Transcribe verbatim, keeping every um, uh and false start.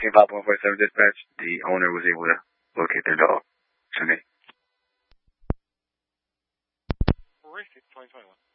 fourteen five one forty-seven dispatch. The owner was able to locate their dog. Sunday. Horrific twenty twenty-one.